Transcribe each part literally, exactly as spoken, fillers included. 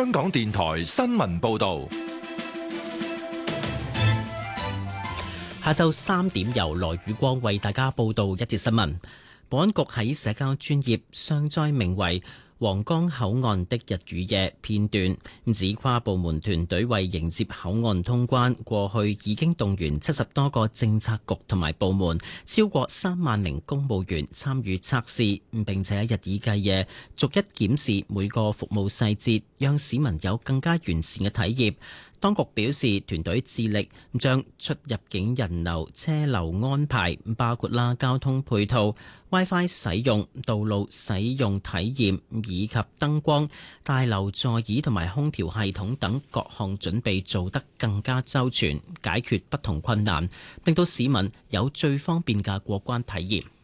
香港電台新聞報道。 下晝三點由羅宇光為大家報道一節新聞。保安局喺社交專頁上載名為皇崗口岸的日與夜片段，指跨部門團隊為迎接口岸通關，過去已經動員七十多個政策局同埋部門，超過三萬名公務員參與測試，並且日以繼夜逐一檢視每個服務細節，讓市民有更加完善嘅體驗。當局表示，團隊致力將出入境人流車流安排，包括啦交通配套、WiFi 使用、道路使用體驗以及燈光、大樓座椅同埋空調系統等各項準備做得更加周全，解決不同困難，令到市民有最方便嘅過關體驗。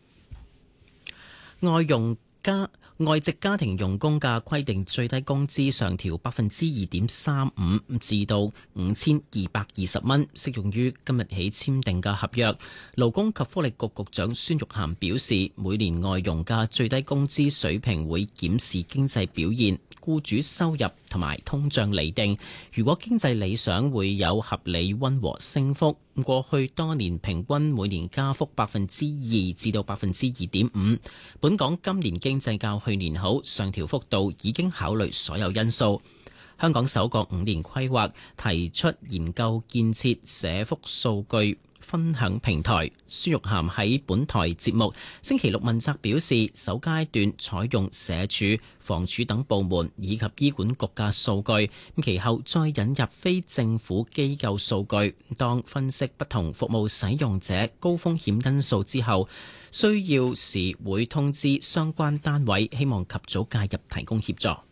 外傭加外籍家庭傭工嘅規定最低工資上調百分之二點三五，至到五千二百二十蚊，適用於今日起簽訂嘅合約。勞工及福利局局長孫玉菡表示，每年外傭嘅最低工資水平會檢視經濟表現、僱主收入同埋通脹釐定。如果經濟理想，會有合理溫和升幅。過去多年平均每年加幅百分之二至到百分之二點五。本港今年經濟較去年好，上調幅度已經考慮所有因素。香港首個五年規劃提出研究建設社福數據分享平台。孫玉菡喺本台節目星期六問責表示，首階段採用社署、房署等部門以及醫管局嘅數據，其後再引入非政府機構數據。當分析不同服務使用者高風險因素之後，需要時會通知相關單位，希望及早介入提供協助。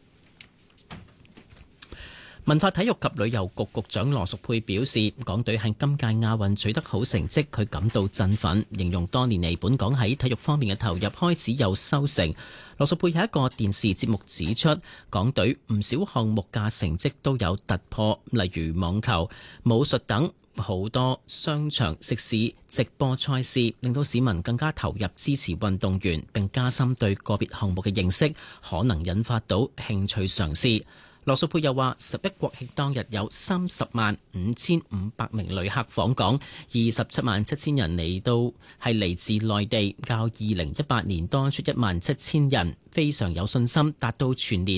文化體育及旅遊局局長羅淑佩表示，港隊喺今屆亞運取得好成績，佢感到振奮，形容多年嚟本港喺體育方面嘅投入開始有收成。羅淑佩喺一個電視節目指出，港隊唔少項目嘅成績都有突破，例如網球、武術等，好多商場食肆直播賽事，令到市民更加投入支持運動員，並加深對個別項目嘅認識，可能引發到興趣嘗試。羅淑佩又話，十一國慶當日有三十萬五千五百名旅客訪港，二十七萬七千人嚟到係嚟自內地，較二零一八年多出一萬七千人，非常有信心達到全年